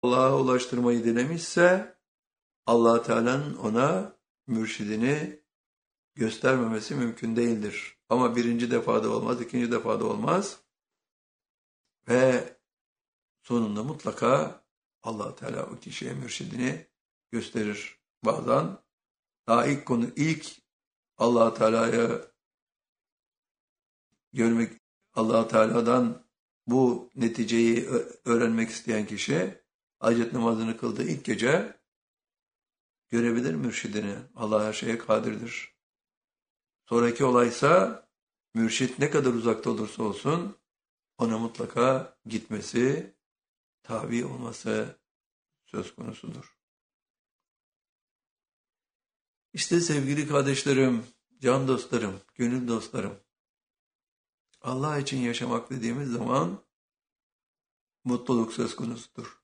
Allah'a ulaştırmayı dilemişse Allah Teala'nın ona mürşidini göstermemesi mümkün değildir. Ama birinci defada olmaz, ikinci defada olmaz ve sonunda mutlaka Allah Teala o kişiye mürşidini gösterir. Bazen daha ilk Allah Teala'ya görmek, Allah Teala'dan bu neticeyi öğrenmek isteyen kişi hacet namazını kıldığı ilk gece görebilir mürşidini. Allah her şeye kadirdir. Sonraki olaysa mürşit ne kadar uzakta olursa olsun ona mutlaka gitmesi, tabi olması söz konusudur. İşte sevgili kardeşlerim, can dostlarım, gönül dostlarım, Allah için yaşamak dediğimiz zaman mutluluk söz konusudur.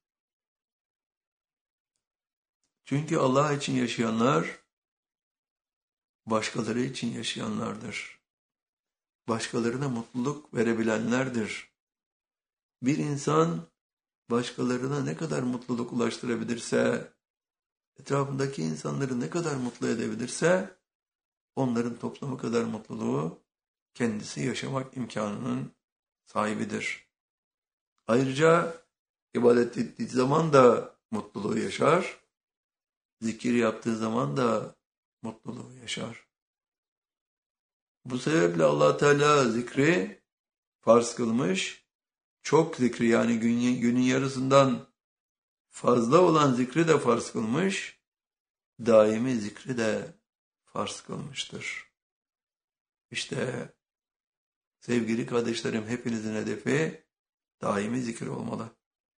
Çünkü Allah için yaşayanlar başkaları için yaşayanlardır. Başkalarına mutluluk verebilenlerdir. Bir insan başkalarına ne kadar mutluluk ulaştırabilirse, etrafındaki insanları ne kadar mutlu edebilirse, onların toplamı kadar mutluluğu kendisi yaşamak imkanının sahibidir. Ayrıca ibadet ettiği zaman da mutluluğu yaşar, zikir yaptığı zaman da mutluluğu yaşar. Bu sebeple Allah Teala zikri farz kılmış, çok zikri yani günün yarısından fazla olan zikri de farz kılmış, daimi zikri de farz kılmıştır. İşte sevgili kardeşlerim, hepinizin hedefi daimi zikir olmalı.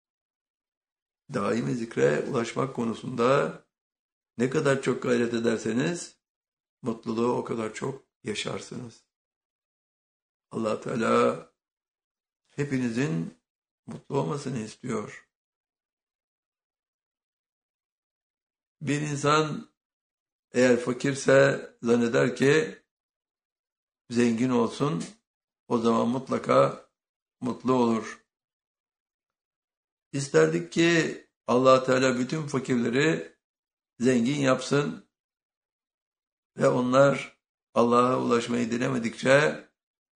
Daimi zikre ulaşmak konusunda ne kadar çok gayret ederseniz mutluluğu o kadar çok yaşarsınız. Allah Teala hepinizin mutlu olmasını istiyor. Bir insan eğer fakirse zanneder ki zengin olsun, o zaman mutlaka mutlu olur. İsterdik ki Allah Teala bütün fakirleri zengin yapsın ve onlar Allah'a ulaşmayı dilemedikçe,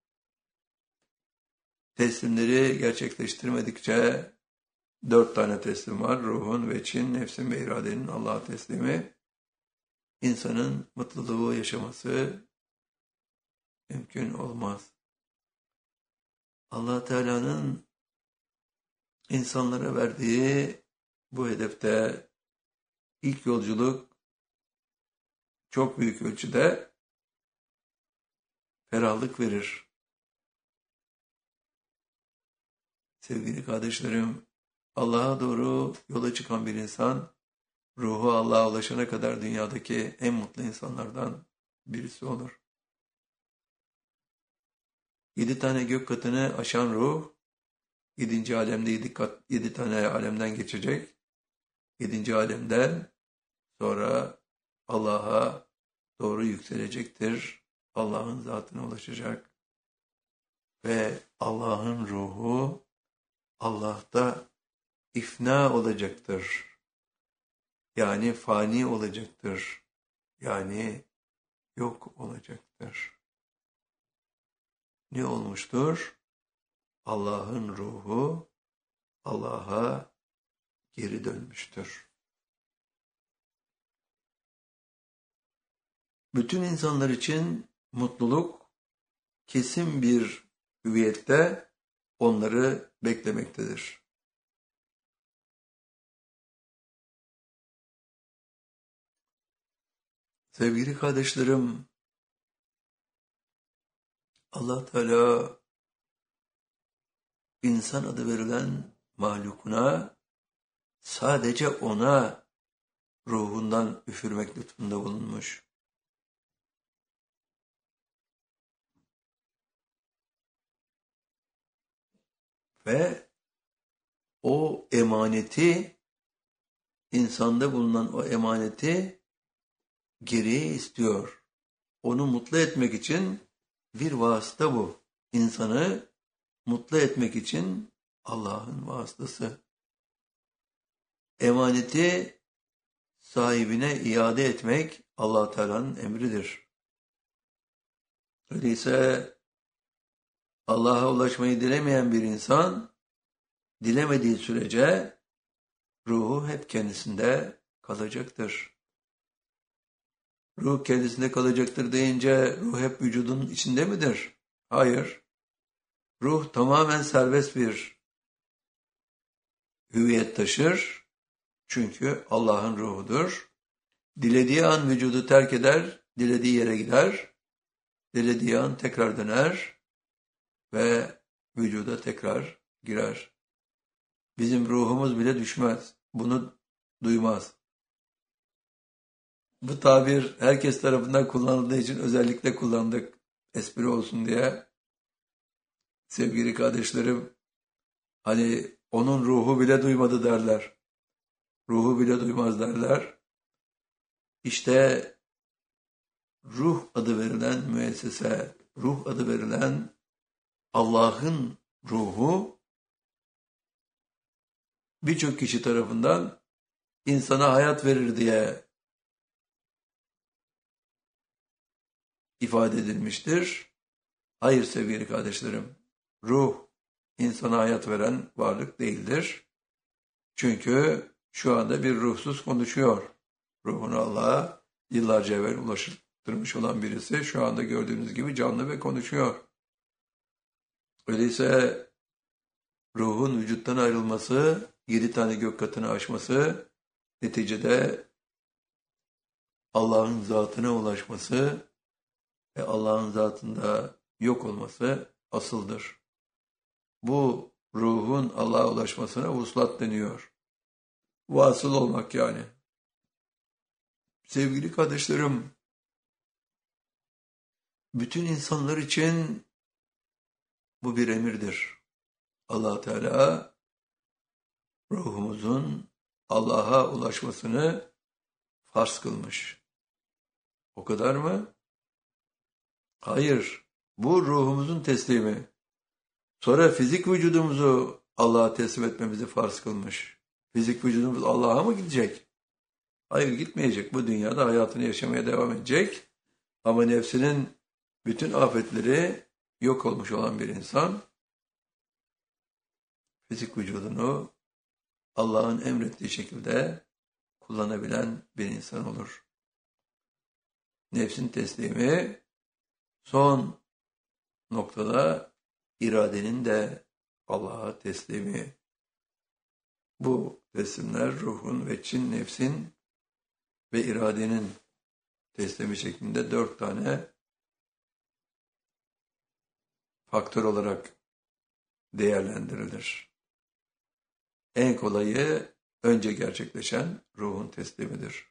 teslimleri gerçekleştirmedikçe 4 tane teslim var. Ruhun, veçin, nefsin ve iradenin Allah'a teslimi. İnsanın mutluluğu yaşaması mümkün olmaz. Allah Teala'nın insanlara verdiği bu hedefte ilk yolculuk çok büyük ölçüde ferahlık verir. Sevgili kardeşlerim, Allah'a doğru yola çıkan bir insan, ruhu Allah'a ulaşana kadar dünyadaki en mutlu insanlardan birisi olur. 7 tane gök katını aşan ruh, 7. alemde 7 tane alemden geçecek. 7. alemden sonra Allah'a doğru yükselecektir. Allah'ın zatına ulaşacak. Ve Allah'ın ruhu Allah'ta ifna olacaktır. Yani fani olacaktır. Yani yok olacaktır. Ne olmuştur? Allah'ın ruhu Allah'a geri dönmüştür. Bütün insanlar için mutluluk kesin bir hüviyette onları beklemektedir. Sevgili kardeşlerim, Allah Teala insan adı verilen mahlukuna sadece ona ruhundan üfürmek lütfunda bulunmuş. Ve o emaneti, insanda bulunan o emaneti geriye istiyor. Onu mutlu etmek için bir vasıta bu. İnsanı mutlu etmek için Allah'ın vasıtası. emaneti sahibine iade etmek Allah Teala'nın emridir. Öyleyse Allah'a ulaşmayı dilemeyen bir insan, dilemediği sürece ruhu hep kendisinde kalacaktır. Ruh kendisinde kalacaktır deyince ruh hep vücudun içinde midir? Hayır. Ruh tamamen serbest bir hüviyet taşır. Çünkü Allah'ın ruhudur. Dilediği an vücudu terk eder, dilediği yere gider. Dilediği an tekrar döner ve vücuda tekrar girer. Bizim ruhumuz bile düşmez. Bunu duymaz. Bu tabir herkes tarafından kullanıldığı için özellikle kullandık. Espri olsun diye. Sevgili kardeşlerim, hani onun ruhu bile duymadı derler. Ruhu bile duymaz derler. İşte ruh adı verilen müessese, ruh adı verilen Allah'ın ruhu birçok kişi tarafından insana hayat verir diye ifade edilmiştir. Hayır sevgili kardeşlerim, ruh insana hayat veren varlık değildir. Çünkü şu anda bir ruhsuz konuşuyor. Ruhunu Allah'a yıllarca evvel ulaştırmış olan birisi şu anda gördüğünüz gibi canlı ve konuşuyor. Öyleyse ruhun vücuttan ayrılması, 7 tane gök katını aşması, neticede Allah'ın zatına ulaşması ve Allah'ın zatında yok olması asıldır. Bu ruhun Allah'a ulaşmasına vuslat deniyor. Vasıl olmak yani. Sevgili kardeşlerim, bütün insanlar için bu bir emirdir. Allah Teala ruhumuzun Allah'a ulaşmasını farz kılmış. O kadar mı? Hayır. Bu ruhumuzun teslimi. Sonra fizik vücudumuzu Allah'a teslim etmemizi farz kılmış. Fizik vücudumuz Allah'a mı gidecek? Hayır, gitmeyecek. Bu dünyada hayatını yaşamaya devam edecek. Ama nefsinin bütün afetleri yok olmuş olan bir insan fizik vücudunu Allah'ın emrettiği şekilde kullanabilen bir insan olur. Nefsin teslimi son noktada iradenin de Allah'a teslimi. Bu teslimler ruhun ve nefsin ve iradenin teslimi şeklinde 4 tane faktör olarak değerlendirilir. En kolayı önce gerçekleşen ruhun teslimidir.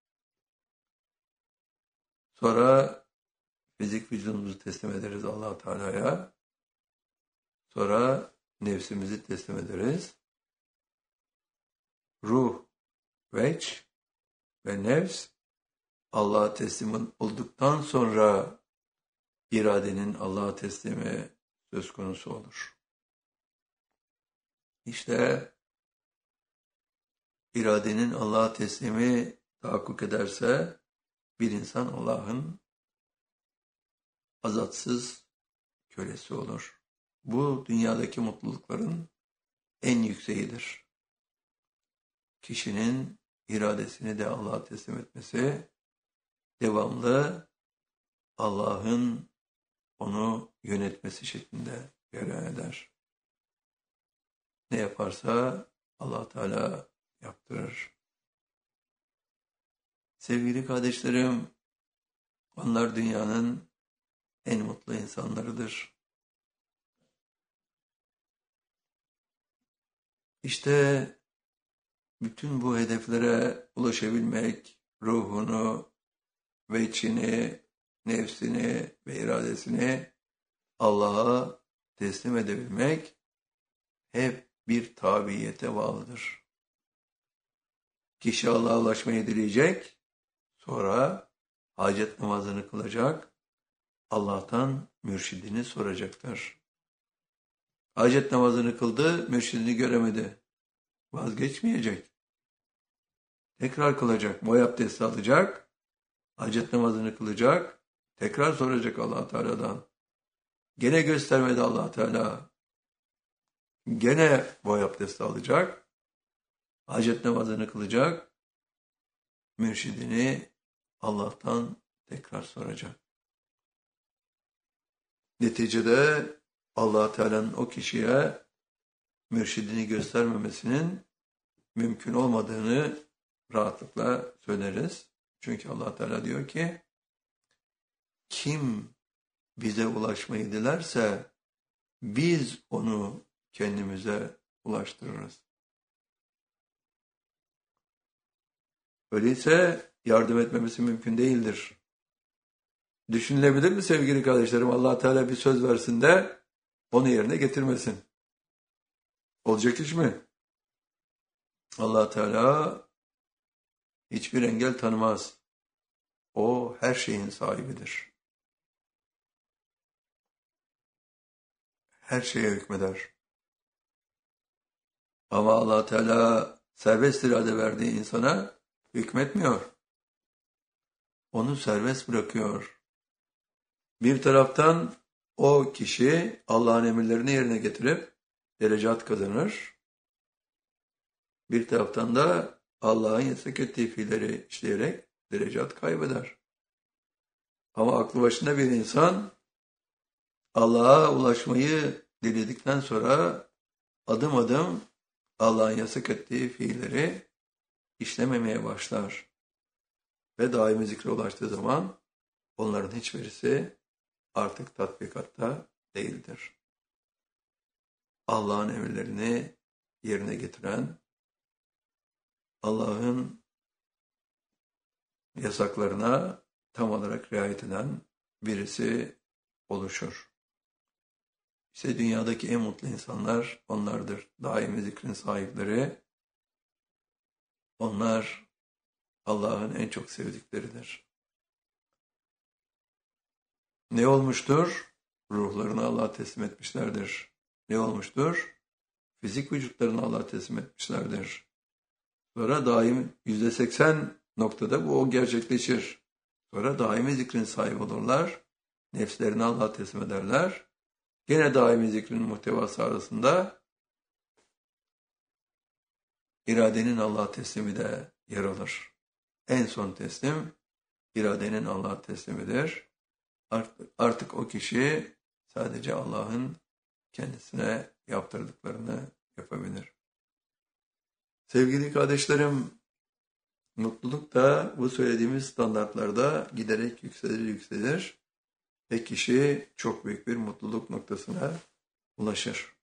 Sonra fizik vücudumuzu teslim ederiz Allah Teala'ya. Sonra nefsimizi teslim ederiz. Ruh, veç ve nefs Allah'a teslim olduktan sonra iradenin Allah'a teslimi söz konusu olur. İşte iradenin Allah'a teslimi tahakkuk ederse bir insan Allah'ın azatsız kölesi olur. Bu dünyadaki mutlulukların en yükseğidir. Kişinin iradesini de Allah'a teslim etmesi, devamlı Allah'ın onu yönetmesi şeklinde cereyan eder. Ne yaparsa Allah Teala yaptırır. Sevgili kardeşlerim, onlar dünyanın en mutlu insanlarıdır. İşte bütün bu hedeflere ulaşabilmek, ruhunu ve içini, nefsini ve iradesini Allah'a teslim edebilmek hep bir tabiyete bağlıdır. Kişi Allah'a ulaşmayı dileyecek, sonra hacet namazını kılacak, Allah'tan mürşidini soracaktır. Hacet namazını kıldı, mürşidini göremedi. Vazgeçmeyecek. tekrar kılacak. Boy abdesti alacak. Hacet namazını kılacak. Tekrar soracak Allah Teala'dan. Gene göstermedi Allah Teala. Gene boy abdesti alacak. Hacet namazını kılacak. Mürşidini Allah'tan tekrar soracak. Neticede Allah Teala'nın o kişiye mürşidini göstermemesinin mümkün olmadığını rahatlıkla söyleriz. Çünkü Allah Teala diyor ki, kim bize ulaşmayı dilerse biz onu kendimize ulaştırırız. Öyleyse yardım etmemesi mümkün değildir. Düşünülebilir mi sevgili kardeşlerim? Allah Teala bir söz versin de onu yerine getirmesin. Olacak iş mi? Allah Teala hiçbir engel tanımaz. O her şeyin sahibidir. Her şeye hükmeder. Ama Allah Teala serbest irade verdiği insana hükmetmiyor. Onu serbest bırakıyor. Bir taraftan o kişi Allah'ın emirlerini yerine getirip derecat kazanır. Bir taraftan da Allah'ın yasak ettiği fiilleri işleyerek derecat kaybeder. Ama aklı başında bir insan Allah'a ulaşmayı diledikten sonra adım adım Allah'ın yasak ettiği fiilleri işlememeye başlar. Ve daimi zikre ulaştığı zaman onların hiçbirisi artık tatbikatta değildir. Allah'ın emirlerini yerine getiren, Allah'ın yasaklarına tam olarak riayet eden birisi oluşur. İşte dünyadaki en mutlu insanlar onlardır. Daimi zikrin sahipleri, onlar Allah'ın en çok sevdikleridir. Ne olmuştur? Ruhlarını Allah'a teslim etmişlerdir. Ne olmuştur? Fizik vücutlarını Allah'a teslim etmişlerdir. Sonra daim %80 noktada bu o gerçekleşir. Sonra daimi zikrin sahibi olurlar. Nefslerini Allah'a teslim ederler. Gene daimi zikrin muhtevası arasında iradenin Allah'a teslimi de yer alır. En son teslim iradenin Allah'a teslimidir. Artık o kişi sadece Allah'ın kendisine yaptırdıklarını yapabilir. Sevgili kardeşlerim, mutluluk da bu söylediğimiz standartlarda giderek yükselir ve kişi çok büyük bir mutluluk noktasına ulaşır.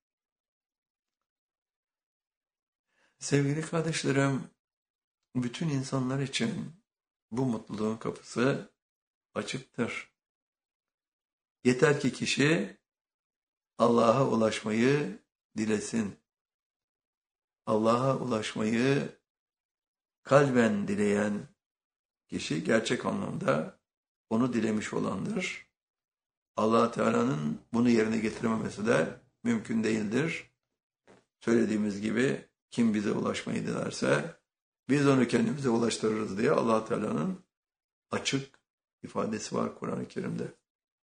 Sevgili kardeşlerim, bütün insanlar için bu mutluluğun kapısı açıktır. Yeter ki kişi Allah'a ulaşmayı dilesin. Allah'a ulaşmayı kalben dileyen kişi gerçek anlamda onu dilemiş olandır. Allah Teala'nın bunu yerine getirememesi de mümkün değildir. Söylediğimiz gibi kim bize ulaşmayı dilerse biz onu kendimize ulaştırırız diye Allah Teala'nın açık ifadesi var Kur'an-ı Kerim'de.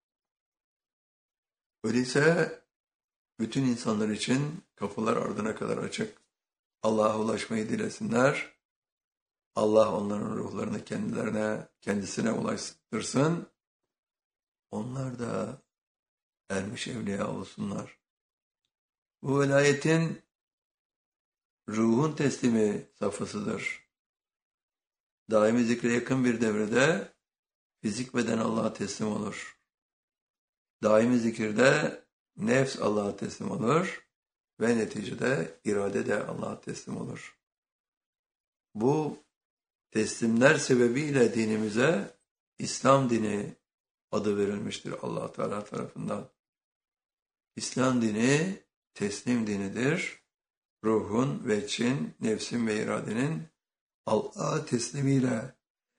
Öyleyse bütün insanlar için kapılar ardına kadar açık. Allah'a ulaşmayı dilesinler. Allah onların ruhlarını kendisine ulaştırsın. Onlar da ermiş evliya olsunlar. Bu velayetin ruhun teslimi safhasıdır. Daimi zikre yakın bir devrede fizik beden Allah'a teslim olur. Daimi zikirde nefs Allah'a teslim olur ve neticede irade de Allah'a teslim olur. Bu teslimler sebebiyle dinimize İslam dini adı verilmiştir Allah Teala tarafından. İslam dini teslim dinidir. Ruhun, veçin, nefsin ve iradenin Allah'a teslimiyle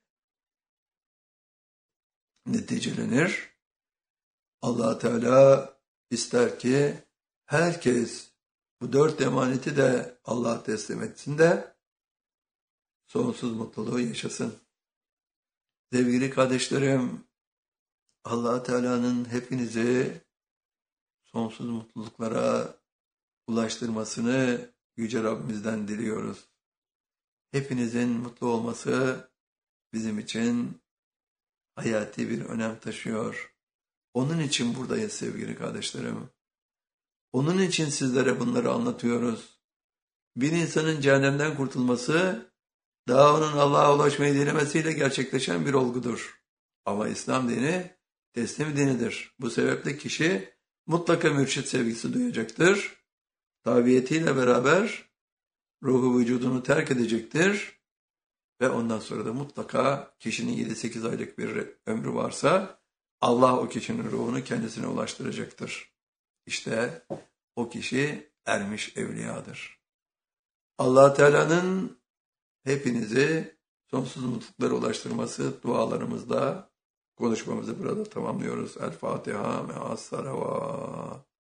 neticelenir. Allah Teala ister ki herkes bu 4 emaneti de Allah'a teslim etsin de sonsuz mutluluğu yaşasın. Sevgili kardeşlerim, Allah Teala'nın hepinizi sonsuz mutluluklara ulaştırmasını Yüce Rabbimizden diliyoruz. Hepinizin mutlu olması bizim için hayati bir önem taşıyor. Onun için buradayız sevgili kardeşlerim. Onun için sizlere bunları anlatıyoruz. Bir insanın cehennemden kurtulması, daha onun Allah'a ulaşmayı dilemesiyle gerçekleşen bir olgudur. Ama İslam dini teslim dinidir. Bu sebeple kişi mutlaka mürşit sevgisi duyacaktır. Tabiyetiyle beraber ruhu vücudunu terk edecektir. Ve ondan sonra da mutlaka kişinin 7-8 aylık bir ömrü varsa Allah o kişinin ruhunu kendisine ulaştıracaktır. İşte o kişi ermiş evliyadır. Allah Teala'nın hepinizi sonsuz mutluluklara ulaştırması dualarımızda konuşmamızı burada tamamlıyoruz. El Fatiha me'as salavat.